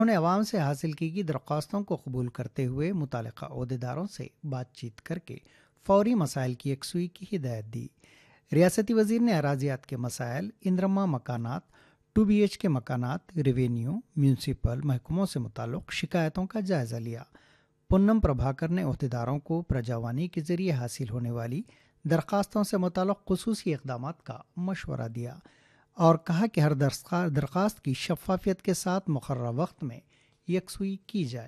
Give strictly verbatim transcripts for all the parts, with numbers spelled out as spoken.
انہوں نے عوام سے حاصل کی گئی درخواستوں کو قبول کرتے ہوئے متعلقہ عہدیداروں سے بات چیت کر کے فوری مسائل کی یکسوئی کی ہدایت دی۔ ریاستی وزیر نے اراضیات کے مسائل، اندرما مکانات، ٹو بی ایچ کے مکانات، ریونیو، میونسپل محکموں سے متعلق شکایتوں کا جائزہ لیا۔ پونم پربھاکر نے عہدیداروں کو پرجاوانی کے ذریعے حاصل ہونے والی درخواستوں سے متعلق خصوصی اقدامات کا مشورہ دیا اور کہا کہ ہر درخواست کی شفافیت کے ساتھ مقررہ وقت میں یکسوئی کی جائے۔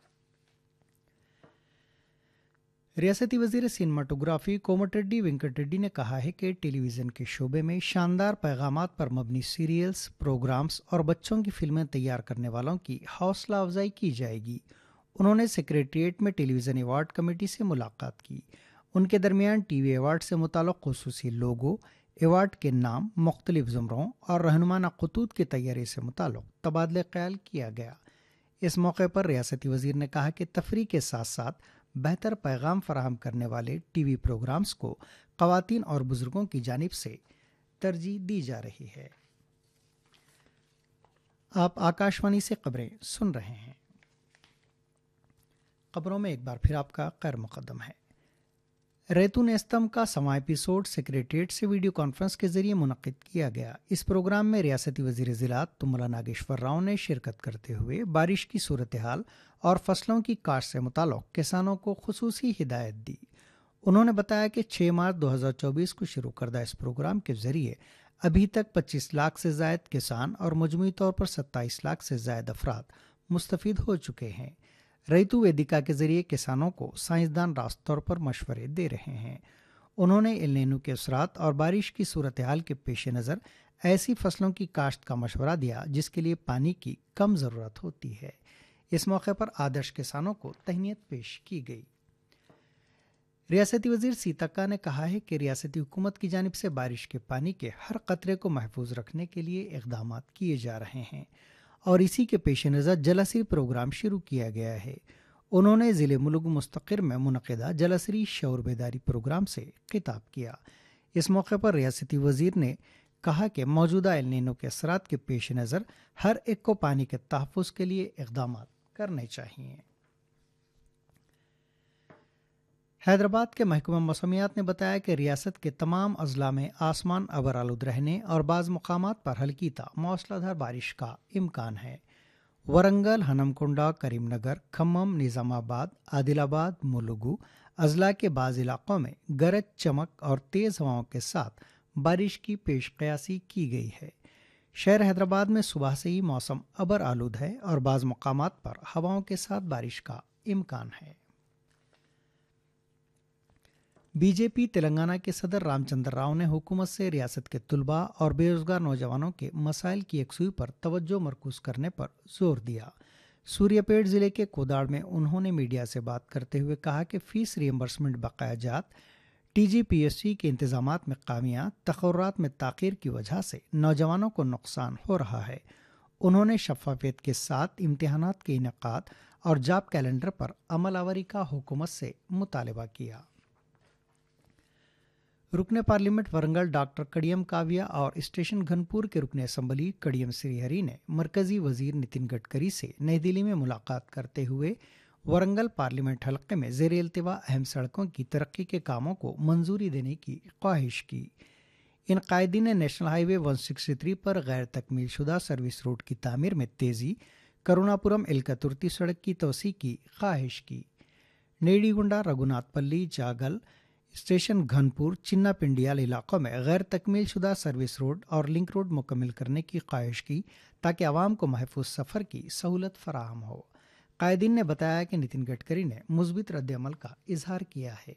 ریاستی وزیر سینماٹوگرافی کومٹریڈی وینکٹ ریڈی نے کہا ہے کہ ٹیلی ویژن کے شعبے میں شاندار پیغامات پر مبنی سیریلز، پروگرامز اور بچوں کی فلمیں تیار کرنے والوں کی حوصلہ افزائی کی جائے گی۔ انہوں نے سیکریٹریٹ میں ٹیلی ویژن ایوارڈ کمیٹی سے ملاقات کی۔ ان کے درمیان ٹی وی ایوارڈ سے متعلق خصوصی لوگو، ایوارڈ کے نام، مختلف زمروں اور رہنمانہ خطوط کے تیاری سے متعلق تبادلہ خیال کیا گیا۔ اس موقع پر ریاستی وزیر نے کہا کہ تفریح کے ساتھ ساتھ بہتر پیغام فراہم کرنے والے ٹی وی پروگرامز کو خواتین اور بزرگوں کی جانب سے ترجیح دی جا رہی ہے۔ آپ آکاشوانی سے خبریں سن رہے ہیں۔ خبروں میں ایک بار پھر آپ کا خیر مقدم ہے۔ ریتو نیستم کا سواں ایپیسوڈ سیکریٹریٹ سے ویڈیو کانفرنس کے ذریعے منعقد کیا گیا۔ اس پروگرام میں ریاستی وزیر زراعت تملا ناگیشور راؤ نے شرکت کرتے ہوئے بارش کی صورتحال اور فصلوں کی کاشت سے متعلق کسانوں کو خصوصی ہدایت دی۔ انہوں نے بتایا کہ چھ مارچ دو ہزار چوبیس کو شروع کردہ اس پروگرام کے ذریعے ابھی تک پچیس لاکھ سے زائد کسان اور مجموعی طور پر ستائیس لاکھ سے زائد افراد مستفید ہو چکے ہیں۔ ریتو ویدیکا کے ذریعے کسانوں کو سائنسدان راست طور پر مشورے دے رہے ہیں۔ انہوں نے ایل نینو کے اثرات اور بارش کی صورتحال کے پیش نظر ایسی فصلوں کی کاشت کا مشورہ دیا جس کے لیے پانی کی کم ضرورت ہوتی ہے۔ اس موقع پر آدرش کسانوں کو تہنیت پیش کی گئی۔ ریاستی وزیر سیتکا نے کہا ہے کہ ریاستی حکومت کی جانب سے بارش کے پانی کے ہر قطرے کو محفوظ رکھنے کے لیے اقدامات کیے جا رہے ہیں اور اسی کے پیش نظر جلاسری پروگرام شروع کیا گیا ہے۔ انہوں نے ضلع ملگو مستقر میں منعقدہ جلاسری شعور بیداری پروگرام سے خطاب کیا۔ اس موقع پر ریاستی وزیر نے کہا کہ موجودہ ایل نینو کے اثرات کے پیش نظر ہر ایک کو پانی کے تحفظ کے لیے اقدامات کرنے چاہیے۔ حیدرآباد کے محکمہ موسمیات نے بتایا کہ ریاست کے تمام اضلاع میں آسمان ابر آلود رہنے اور بعض مقامات پر ہلکی تا موسلا دھار بارش کا امکان ہے۔ ورنگل، ہنمکنڈا، کریم نگر، کھمم، نظام آباد، عادل آباد، ملگو اضلاع کے بعض علاقوں میں گرج چمک اور تیز ہواؤں کے ساتھ بارش کی پیش قیاسی کی گئی ہے۔ شہر حیدرآباد میں صبح سے ہی موسم ابر آلود ہے اور بعض مقامات پر ہواؤں کے ساتھ بارش کا امکان ہے۔ بی جے پی تلنگانہ کے صدر رام چندر راؤ نے حکومت سے ریاست کے طلباء اور بے روزگار نوجوانوں کے مسائل کی یکسوئی پر توجہ مرکوز کرنے پر زور دیا۔ سوریہ پیٹ ضلع کے کوداڑ میں انہوں نے میڈیا سے بات کرتے ہوئے کہا کہ فیس ری ایمبرسمنٹ بقایا جات، T G P S C کے انتظامات میں خامیاں، تقررات میں تاخیر کی وجہ سے نوجوانوں کو نقصان ہو رہا ہے۔ انہوں نے شفافیت کے ساتھ امتحانات کے انعقاد اور جاب کیلنڈر پر عمل آوری کا حکومت سے مطالبہ کیا۔ رکن پارلیمنٹ ورنگل ڈاکٹر کڑیم کاویہ اور اسٹیشن گھنپور کے رکن اسمبلی کڑیم سری ہری نے مرکزی وزیر نتن گڈکری سے نئی دلی میں ملاقات کرتے ہوئے ورنگل پارلیمنٹ حلقے میں زیر التواء اہم سڑکوں کی ترقی کے کاموں کو منظوری دینے کی خواہش کی۔ ان قائدین نے نیشنل ہائی وے ایک سو تریسٹھ پر غیر تکمیل شدہ سروس روڈ کی تعمیر میں تیزی، کروناپورم ایلکترتی سڑک کی توسیع کی خواہش کی۔ نیڈی گنڈا، رگھوناتھ پلی، جاگل، اسٹیشن گھنپور، چنا پنڈیال علاقوں میں غیر تکمیل شدہ سروس روڈ اور لنک روڈ مکمل کرنے کی خواہش کی تاکہ عوام کو محفوظ سفر کی سہولت فراہم ہو۔ قائدین نے بتایا کہ نتن گڈکری نے مثبت رد عمل کا اظہار کیا ہے۔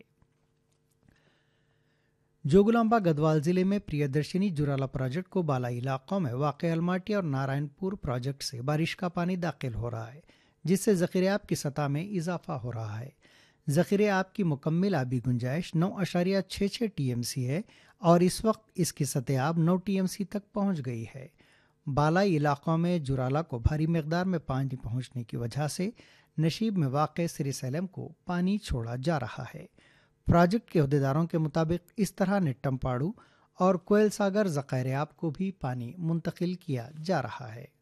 جوگلامبا گدوال ضلع میں پریادرشنی جورالا پروجیکٹ کو بالائی علاقوں میں واقع الماٹی اور نارائن پور پروجیکٹ سے بارش کا پانی داخل ہو رہا ہے، جس سے ذخیرہ آب کی سطح میں اضافہ ہو رہا ہے۔ ذخیرہ آب کی مکمل آبی گنجائش نو اشاریہ چھ چھ ٹی ایم سی ہے اور اس وقت اس کی سطح آب نو ٹی ایم سی تک پہنچ گئی ہے۔ بالائی علاقوں میں جورالا کو بھاری مقدار میں پانی پہنچنے کی وجہ سے نشیب میں واقع سری سیلم کو پانی چھوڑا جا رہا ہے۔ پروجیکٹ کے عہدیداروں کے مطابق اس طرح نٹم پاڑو اور کوئل ساگر ذخائر آب کو بھی پانی منتقل کیا جا رہا ہے۔